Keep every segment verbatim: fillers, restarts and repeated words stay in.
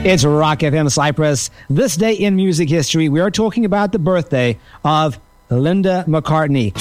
It's Rock F M Cyprus. This day in music history, we are talking about the birthday of Linda McCartney.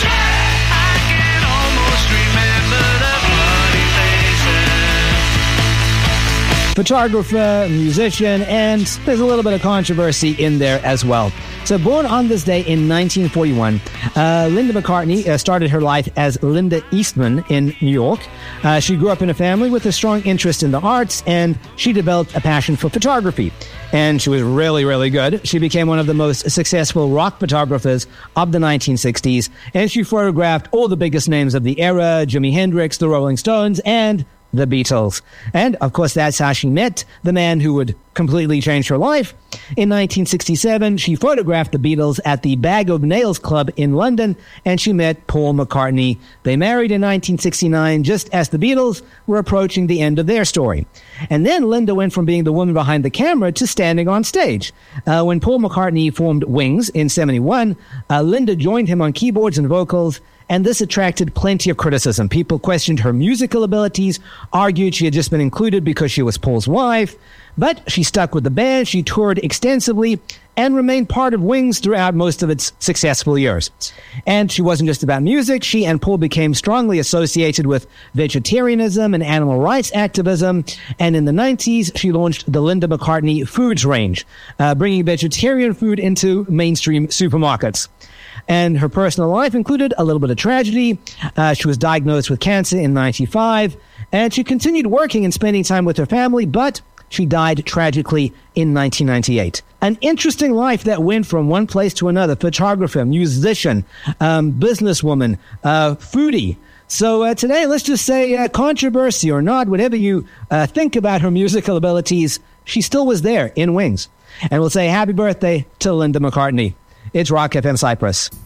Photographer, musician, and there's a little bit of controversy in there as well. So born on this day in nineteen forty-one, uh, Linda McCartney uh, started her life as Linda Eastman in New York. Uh, she grew up in a family with a strong interest in the arts, and she developed a passion for photography. And she was really, really good. She became one of the most successful rock photographers of the nineteen sixties, and she photographed all the biggest names of the era, Jimi Hendrix, the Rolling Stones, and the Beatles. And, of course, that's how she met the man who would completely change her life. In nineteen sixty-seven, she photographed the Beatles at the Bag of Nails Club in London, and she met Paul McCartney. They married in nineteen sixty-nine, just as the Beatles were approaching the end of their story. And then Linda went from being the woman behind the camera to standing on stage. Uh, when Paul McCartney formed Wings in seventy-one, uh, Linda joined him on keyboards and vocals, and this attracted plenty of criticism. People questioned her musical abilities, argued she had just been included because she was Paul's wife, but she stuck with the band, she toured extensively, and remained part of Wings throughout most of its successful years. And she wasn't just about music. She and Paul became strongly associated with vegetarianism and animal rights activism, and in the nineties, she launched the Linda McCartney Foods range, uh, bringing vegetarian food into mainstream supermarkets. And her personal life included a little bit of tragedy. Uh, she was diagnosed with cancer in ninety-five, and she continued working and spending time with her family, but she died tragically in nineteen ninety-eight. An interesting life that went from one place to another: photographer, musician, um, businesswoman, uh, foodie. So uh, today, let's just say uh, controversy or not, whatever you uh, think about her musical abilities, she still was there in Wings. And we'll say happy birthday to Linda McCartney. It's Rock F M Cyprus.